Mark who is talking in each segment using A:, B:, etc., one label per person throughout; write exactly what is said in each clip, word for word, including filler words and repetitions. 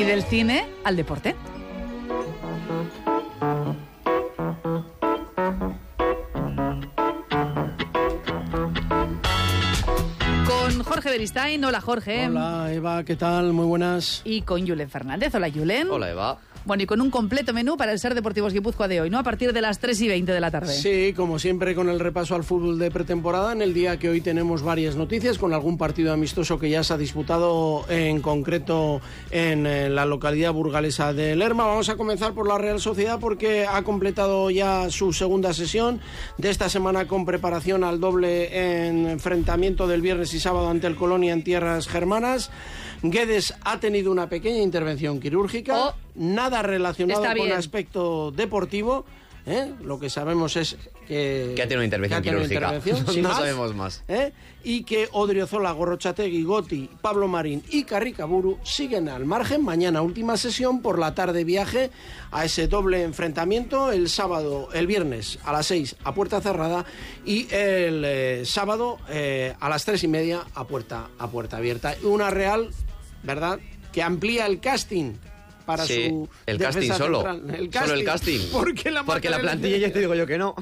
A: del cine al deporte. Con Jorge Beristain. Hola, Jorge.
B: Hola, Eva, ¿qué tal? Muy buenas.
A: Y con Julen Fernández. Hola, Julen.
C: Hola, Eva.
A: Bueno, y con un completo menú para el Ser Deportivos Guipúzcoa de hoy, ¿no? A partir de las tres y veinte de la tarde.
B: Sí, como siempre, con el repaso al fútbol de pretemporada, en el día que hoy tenemos varias noticias, con algún partido amistoso que ya se ha disputado, en concreto en, en la localidad burgalesa de Lerma. Vamos a comenzar por la Real Sociedad, porque ha completado ya su segunda sesión de esta semana con preparación al doble enfrentamiento del viernes y sábado ante el Colonia en tierras germanas. Guedes ha tenido una pequeña intervención quirúrgica, oh, nada relacionado con aspecto deportivo, ¿eh? Lo que sabemos es que...
C: Que ha tenido una intervención quirúrgica, intervención, no, no sabemos más.
B: ¿eh? Y que Odriozola, Gorrochategui, Goti, Pablo Marín y Carricaburu siguen al margen. Mañana última sesión, por la tarde viaje a ese doble enfrentamiento, el sábado, el viernes a las seis a puerta cerrada y el eh, sábado eh, a las tres y media a puerta, a puerta abierta. Una Real, ¿verdad?, que amplía el casting para
C: sí,
B: su
C: el casting solo,
B: el casting,
C: solo el casting,
B: porque la,
C: porque la plantilla ya te digo yo que no,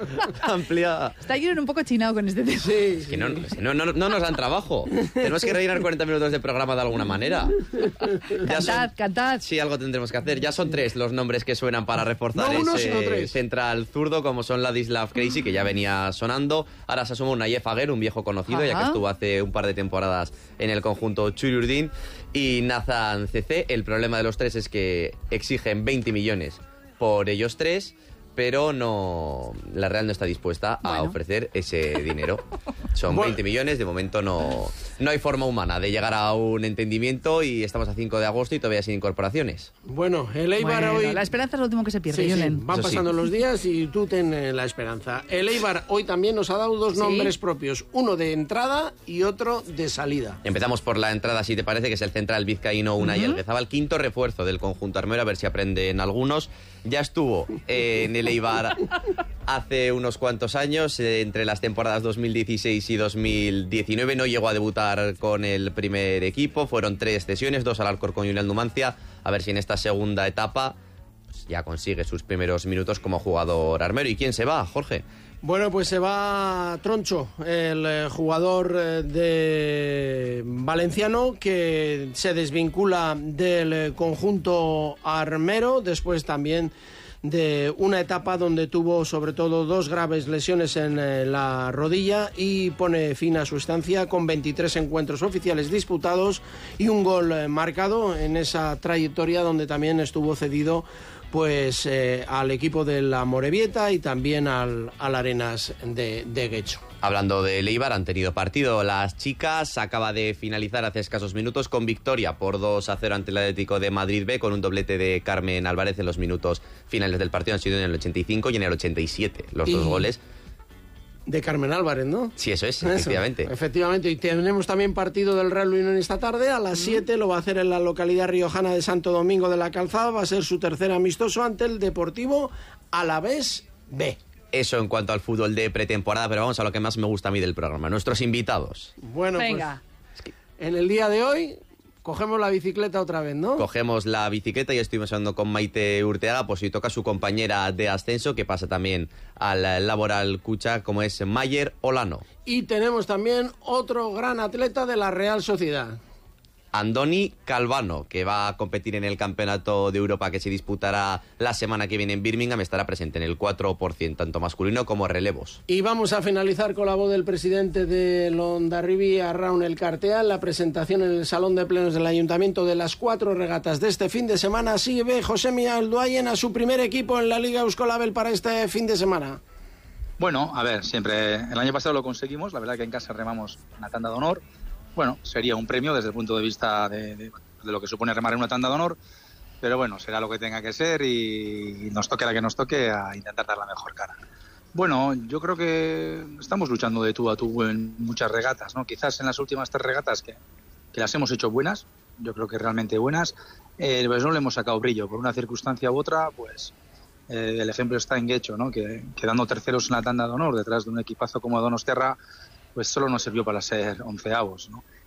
C: amplía.
A: Está Julen un poco chinado con este tema.
B: Sí,
C: es que no, no, no, no nos dan trabajo, tenemos que rellenar cuarenta minutos de programa de alguna manera.
A: Cantad, son, cantad.
C: Sí, algo tendremos que hacer, ya son tres los nombres que suenan para reforzar
B: no, uno,
C: ese central zurdo, como son Ladislav Crazy, que ya venía sonando, ahora se asoma un Nayef Aguer, un viejo conocido, ajá, ya que estuvo hace un par de temporadas en el conjunto Churiurdin, y Nathan C C. El problema de los tres es que exigen veinte millones por ellos tres, pero no, la Real no está dispuesta bueno. a ofrecer ese dinero. Son bueno. veinte millones, de momento no, no hay forma humana de llegar a un entendimiento y estamos a cinco de agosto y todavía sin incorporaciones.
B: Bueno, el Eibar
A: bueno,
B: hoy...
A: La esperanza es lo último que se pierde,
B: sí,
A: Julen.
B: Sí, van Eso pasando sí. los días y tú ten la esperanza. El Eibar hoy también nos ha dado dos ¿Sí? nombres propios, uno de entrada y otro de salida.
C: Empezamos por la entrada, si te parece, que es el central vizcaíno Unai uh-huh. Elguezabal, quinto refuerzo del conjunto armero, a ver si aprenden algunos. Ya estuvo eh, en el Eibar hace unos cuantos años, eh, entre las temporadas dos mil dieciséis y dos mil diecinueve, no llegó a debutar con el primer equipo, fueron tres cesiones, dos al Alcorcón y una al Numancia, a ver si en esta segunda etapa pues, ya consigue sus primeros minutos como jugador armero. ¿Y quién se va, Jorge?
B: Bueno, pues se va Troncho, el jugador de valenciano que se desvincula del conjunto armero después también de una etapa donde tuvo sobre todo dos graves lesiones en la rodilla y pone fin a su estancia con veintitrés encuentros oficiales disputados y un gol marcado en esa trayectoria donde también estuvo cedido pues eh, al equipo de la Morevieta y también al, al Arenas de, de Guecho.
C: Hablando de Eibar, han tenido partido las chicas, acaba de finalizar hace escasos minutos con victoria por dos a cero ante el Atlético de Madrid B, con un doblete de Carmen Álvarez en los minutos finales del partido, han sido en el ochenta y cinco y en el ochenta y siete los y... dos goles.
B: De Carmen Álvarez, ¿no?
C: Sí, eso es, eso, efectivamente.
B: Efectivamente, y tenemos también partido del Real Unión esta tarde, a las siete, lo va a hacer en la localidad riojana de Santo Domingo de la Calzada, va a ser su tercer amistoso ante el Deportivo Alavés B.
C: Eso en cuanto al fútbol de pretemporada, pero vamos a lo que más me gusta a mí del programa, nuestros invitados.
B: Bueno, venga. Pues en el día de hoy... Cogemos la bicicleta otra vez, ¿no?
C: Cogemos la bicicleta y estuvimos hablando con Maite Urteaga, pues si toca su compañera de ascenso, que pasa también al Laboral Cucha, como es Mayer Olano.
B: Y tenemos también otro gran atleta de la Real Sociedad.
C: Andoni Calvano, que va a competir en el Campeonato de Europa que se disputará la semana que viene en Birmingham, estará presente en el cuatro por ciento, tanto masculino como relevos.
B: Y vamos a finalizar con la voz del presidente de Hondarribia, Arraun Elkartea, la presentación en el Salón de Plenos del Ayuntamiento de las cuatro regatas de este fin de semana. Así ve Josemi Alduayen a su primer equipo en la Liga Euskolabel para este fin de semana.
D: Bueno, a ver, siempre el año pasado lo conseguimos, la verdad que en casa remamos una tanda de honor. Bueno, sería un premio desde el punto de vista de, de, de lo que supone remar en una tanda de honor, pero bueno, será lo que tenga que ser y nos toque la que nos toque a intentar dar la mejor cara. Bueno, yo creo que estamos luchando de tú a tú en muchas regatas, ¿no? Quizás en las últimas tres regatas que, que las hemos hecho buenas, yo creo que realmente buenas, eh, pues no le hemos sacado brillo por una circunstancia u otra, pues eh, el ejemplo está en Guecho, ¿no? Que quedando terceros en la tanda de honor detrás de un equipazo como Donostiarra, pues solo nos sirvió para ser onceavos, ¿no?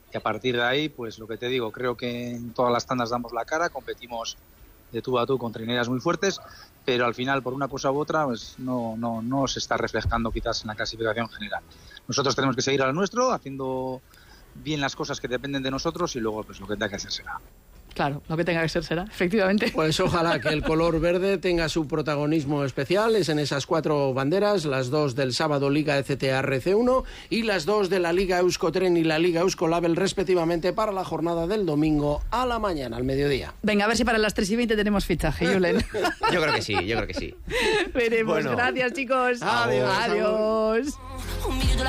D: y a partir de ahí, pues lo que te digo, creo que en todas las tandas damos la cara, competimos de tú a tú con trineras muy fuertes, pero al final, por una cosa u otra, pues no, no, no se está reflejando quizás en la clasificación general. Nosotros tenemos que seguir al nuestro, haciendo bien las cosas que dependen de nosotros y luego pues lo que tenga que hacer será.
A: Claro, lo que tenga que ser será, efectivamente.
B: Pues ojalá que el color verde tenga su protagonismo especial. Es en esas cuatro banderas, las dos del sábado Liga E C T R C uno y las dos de la Liga Euskotren y la Liga Euskolabel respectivamente para la jornada del domingo a la mañana, al mediodía.
A: Venga, a ver si para las tres y veinte tenemos fichaje, Julen.
C: Yo creo que sí, yo creo que sí.
A: Veremos,
C: bueno.
A: Gracias chicos.
B: Adiós.
A: Adiós.
E: Un millón de